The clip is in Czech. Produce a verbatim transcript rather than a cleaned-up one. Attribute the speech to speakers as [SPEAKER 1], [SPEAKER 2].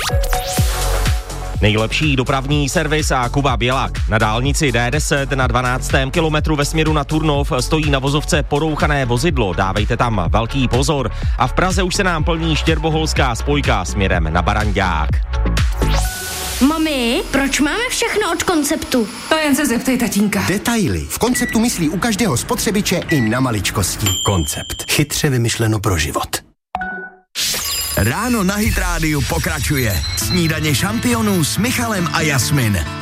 [SPEAKER 1] Nejlepší dopravní servis a Kuba Bělák. Na dálnici D deset na dvanáctém kilometru ve směru na Turnov stojí na vozovce porouchané vozidlo. Dávejte tam velký pozor. A v Praze už se nám plní štěrboholská spojka směrem na Barandák.
[SPEAKER 2] Mami, proč máme všechno od Konceptu?
[SPEAKER 3] To jen se zeptej tatínka.
[SPEAKER 4] Detaily. V Konceptu myslí u každého spotřebiče i na maličkosti. Koncept. Chytře vymyšleno pro život.
[SPEAKER 5] Ráno na Hit rádiu pokračuje. Snídaně šampionů s Michalem a Jasmin.